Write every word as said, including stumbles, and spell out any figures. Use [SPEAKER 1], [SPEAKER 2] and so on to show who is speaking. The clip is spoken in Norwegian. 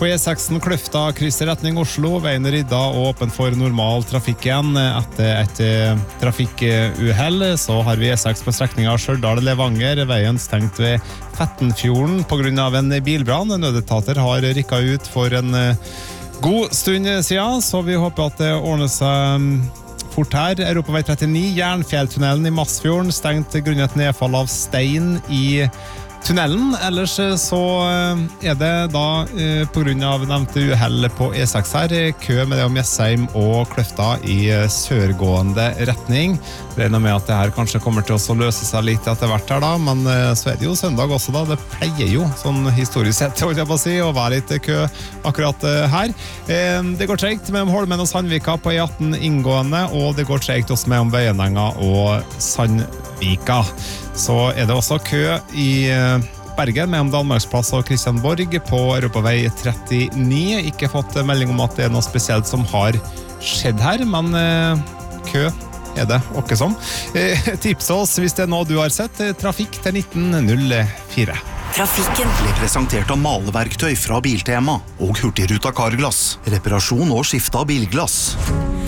[SPEAKER 1] På E seks Kløfta krysser retning Oslo, veien rydda og åpen for normal trafikk igjen. Etter et trafikkuhell så har vi E seks på strekninga Stjørdal-Levanger, veien stengt ved Fettenfjorden på grunn av en bilbrann. Nødetater har rykket ut for en god stund siden, så vi håper at det ordner seg fort her. Europavei trettini, Jernfjelltunnelen i Masfjorden, stengt grunnet nedfall av stein i tunnelen. Ellers så er det da på grunn av nevnte uhell på E seks her, kø med det om Jessheim og Kløfta i sørgående retning. Regner med at det her kanskje kommer til å løse seg litt etter hvert her da, men så er det jo søndag også da. Det pleier jo, sånn historisk sett, holdt jeg på å si, å være litt kø akkurat her. Det går tregt mellom Holmen og Sandvika på E atten inngående, og det går tregt også mellom Vøyenenga og Sandvika. Så er det også kø i Bergen mellom Danmarksplass og Kristianborg på Europavei trettini. Ikke fått melding om at det er noe spesielt som har skjedd her, men kø er det åkke som. Tips oss hvis det er noe du har sett. Trafikk til nitten null fire.
[SPEAKER 2] Trafikken ble presentert av maleverktøy fra Biltema og Hurtigruta Carglass. Reparasjon og skifte av bilglass.